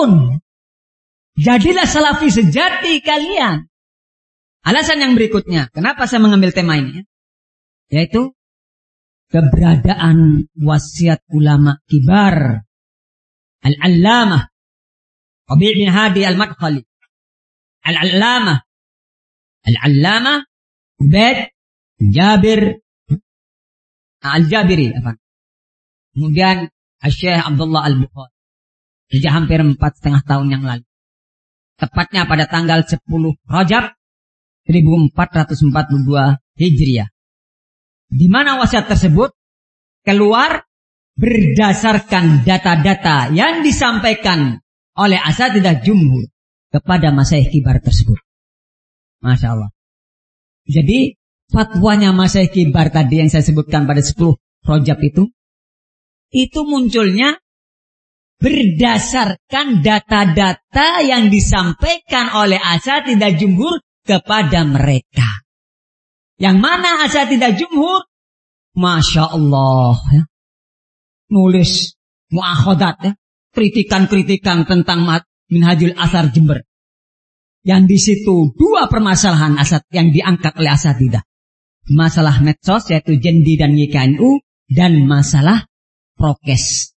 turun. Jadilah salafi sejati kalian. Alasan yang berikutnya, kenapa saya mengambil tema ini? Yaitu keberadaan wasiat ulama kibar. Al-Allamah Rabi' bin Hadi Al-Madkhali. Al-Allamah Ubaid Jabir Al-Jabiri. Kemudian Syekh Abdullah Al-Bukhari. Sejak hampir 4,5 tahun yang lalu. Tepatnya pada tanggal 10 Rajab 1442 Hijriah. Di mana wasiat tersebut keluar berdasarkan data-data yang disampaikan oleh asatidzah jumhur kepada masyayikh kibar tersebut. Masya Allah. Jadi fatwanya masyayikh kibar tadi yang saya sebutkan pada 10 Rajab itu munculnya berdasarkan data-data yang disampaikan oleh asatidzah jumhur kepada mereka. Yang mana asatidzah jumhur, Masya Allah, ya, nulis mu'akhadat, ya, kritikan-kritikan tentang Minhajul Athar Jember. Yang di situ 2 permasalahan yang diangkat oleh asatidzah. Masalah medsos yaitu Jendi dan YKNU dan masalah prokes.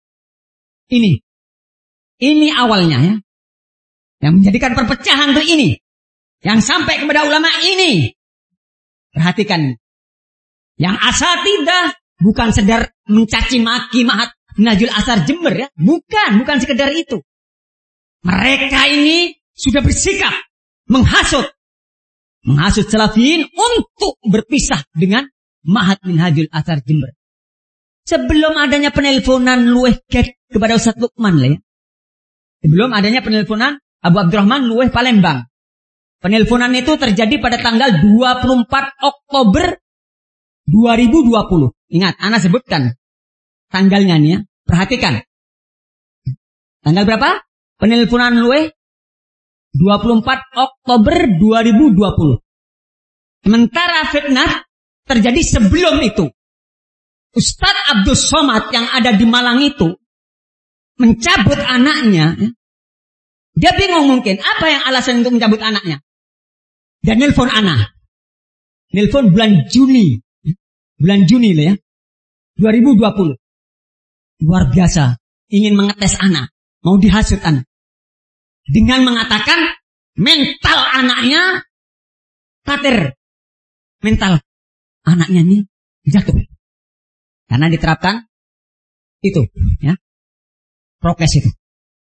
Ini awalnya ya. Yang menjadikan perpecahan itu ini. Yang sampai kepada ulama ini. Perhatikan. Yang asatidzah bukan sedar mencaci maki Minhajul Athar Jember ya. Bukan sekedar itu. Mereka ini sudah bersikap menghasut salafiyin untuk berpisah dengan Ma'had Minhajul Athar Jember. Sebelum adanya penelponan luweh kepada Ustaz Lukman lah ya. Sebelum adanya penelponan Abu Abdurrahman luweh Palembang. Penelponan itu terjadi pada tanggal 24 Oktober 2020. Ingat, ana sebutkan tanggalnya nih ya. Perhatikan. Tanggal berapa? Penelponan luweh 24 Oktober 2020. Sementara fitnah terjadi sebelum itu. Ustadz Abdul Somad yang ada di Malang itu mencabut anaknya. Dia bingung mungkin apa yang alasan untuk mencabut anaknya. Dan nelpon anak. Nelpon bulan Juni lah ya. 2020. Luar biasa. Ingin mengetes anak. Mau dihasut anak. Dengan mengatakan mental anaknya kater. Mental anaknya ini jatuh. Karena diterapkan itu ya. Prokes itu.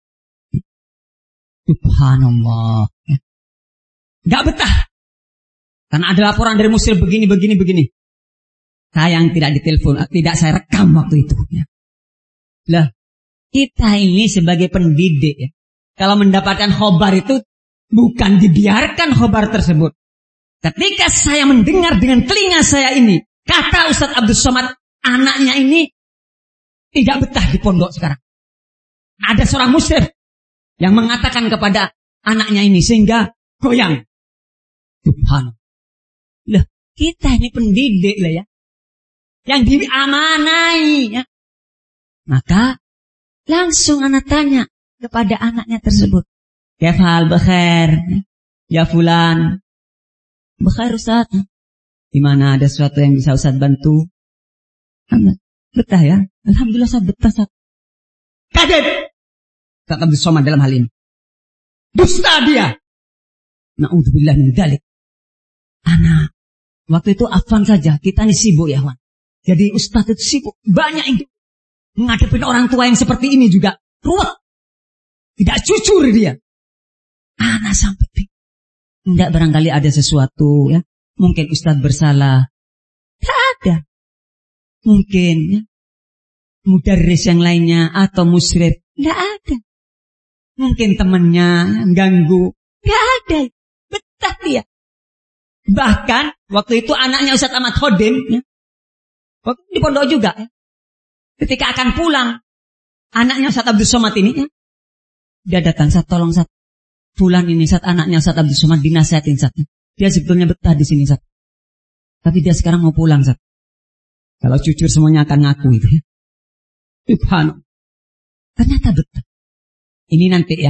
Subhanallah. Gak betah. Karena ada laporan dari muslim begini. Sayang tidak ditelepon, tidak saya rekam waktu itu. Ya. Lah, kita ini sebagai pendidik ya. Kalau mendapatkan khobar itu bukan dibiarkan khobar tersebut. Ketika saya mendengar dengan telinga saya ini, kata Ustadz Abdul Somad, anaknya ini tidak betah di pondok sekarang. Ada seorang muslim yang mengatakan kepada anaknya ini sehingga goyang. Subhanallah. Lah, kita ini pendidik lah ya. Yang diamanai ya. Maka langsung anak tanya kepada anaknya tersebut. Kefal bekhair. Ya fulan. Bekhair Ustaz. Di mana ada sesuatu yang bisa Ustaz bantu? Betah ya. Alhamdulillah Ustaz betah Ustaz. Kaget. Ustaz Abdul Somad dalam hal ini. Dusta dia. Na'udzubillah min dzalik. Anak. Waktu itu afwan saja. Kita ini sibuk ya Wan. Jadi Ustaz itu sibuk. Banyak yang menghadapi orang tua yang seperti ini juga. Ruwet. Tidak jujur dia. Anak sampai tidak barangkali ada sesuatu ya. Mungkin Ustaz bersalah. Tidak ada. Mungkin ya. Mudarris yang lainnya atau musyrif. Tidak ada. Mungkin temannya ganggu. Tidak ada. Betah dia. Bahkan waktu itu anaknya Ustaz Ahmad Khodim ya. Waktu di pondok juga ya. Ketika akan pulang, anaknya Ustaz Abdul Somad ini ya. Dia datang, Ustaz tolong Ustaz. Fulan ini Ustaz, anaknya Ustaz Abdul Somad dinasihatin Ustaz. Dia sebetulnya betah di sini Ustaz. Tapi dia sekarang mau pulang Ustaz. Kalau jujur semuanya akan ngaku itu ya. Subhanallah. Ternyata betah. Ini nanti ya.